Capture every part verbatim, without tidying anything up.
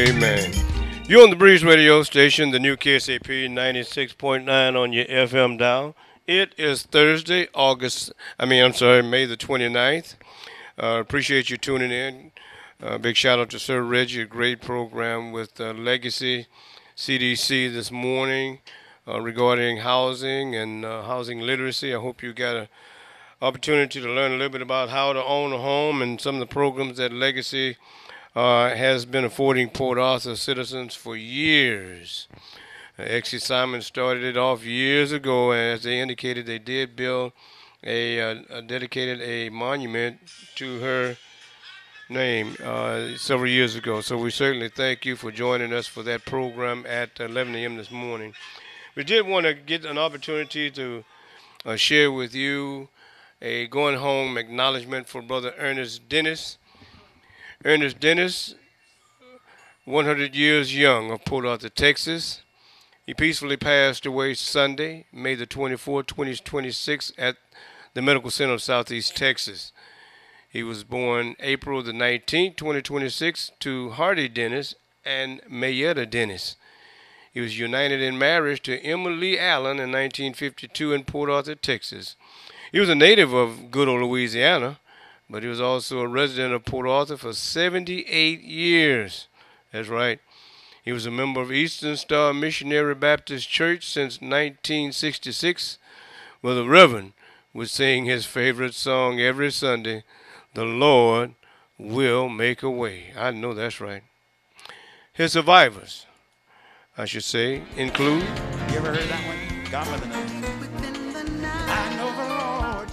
Amen. You're on the Breeze Radio Station, the new K S A P ninety-six point nine on your F M dial. It is Thursday, August, I mean, I'm sorry, May the twenty-ninth. Uh, appreciate you tuning in. Uh, big shout out to Sir Reggie, a great program with uh, Legacy C D C this morning uh, regarding housing and uh, housing literacy. I hope you got an opportunity to learn a little bit about how to own a home and some of the programs that Legacy uh, has been affording Port Arthur citizens for years. Uh, Exie Simon started it off years ago, and as they indicated, they did build a, uh, a dedicated a monument to her name uh, several years ago. So we certainly thank you for joining us for that program at eleven a m this morning. We did want to get an opportunity to uh, share with you a going home acknowledgement for Brother Ernest Dennis. Ernest Dennis, one hundred years young, of Port Arthur, Texas. He peacefully passed away Sunday, May the twenty-fourth, twenty twenty-six, at the Medical Center of Southeast Texas. He was born April the nineteenth, twenty twenty-six, to Hardy Dennis and Mayetta Dennis. He was united in marriage to Emma Lee Allen in nineteen fifty-two in Port Arthur, Texas. He was a native of good old Louisiana, but he was also a resident of Port Arthur for seventy-eight years. That's right. He was a member of Eastern Star Missionary Baptist Church since nineteen sixty-six, where the Reverend would sing his favorite song every Sunday, "The Lord Will Make a Way." I know that's right. His survivors, I should say, include... You ever heard that one? Gone with the Night. I know the Lord.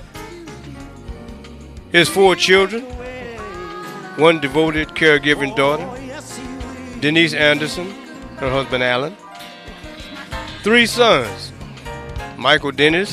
His four children, one devoted caregiving daughter, Denise Anderson, her husband Alan, three sons, Michael Dennis,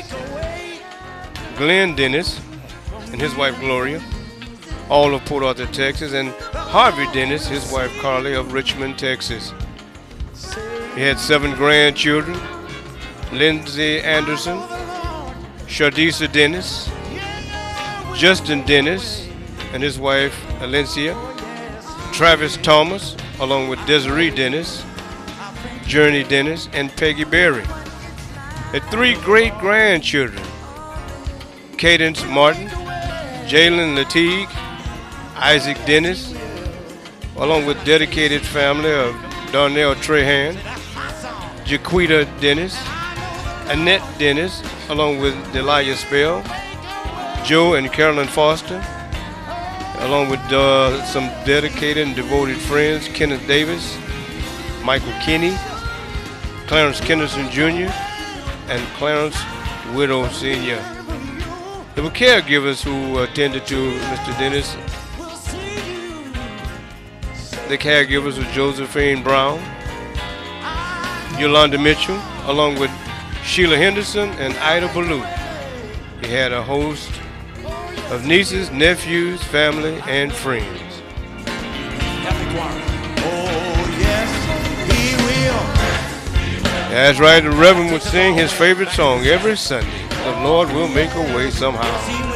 Glenn Dennis, and his wife Gloria, all of Port Arthur, Texas, and Harvey Dennis, his wife Carly, of Richmond, Texas. He had seven grandchildren: Lindsay Anderson, Shardisa Dennis, Justin Dennis and his wife Alencia, Travis Thomas, along with Desiree Dennis, Journey Dennis, and Peggy Berry. Had three great-grandchildren: Cadence Martin, Jalen Latigue, Isaac Dennis, along with dedicated family of Darnell Trahan, Jaquita Dennis, Annette Dennis, along with Delia Spell, Joe and Carolyn Foster, along with uh, some dedicated and devoted friends: Kenneth Davis, Michael Kinney, Clarence Kenderson Junior, and Clarence Widow Senior There were caregivers who attended to Mister Dennis. The caregivers were Josephine Brown, Yolanda Mitchell, along with Sheila Henderson and Ida Ballou. He had a host of nieces, nephews, family, and friends. Oh, yes, he will. That's right, the Reverend would sing his favorite song every Sunday: "The Lord Will Make a Way Somehow."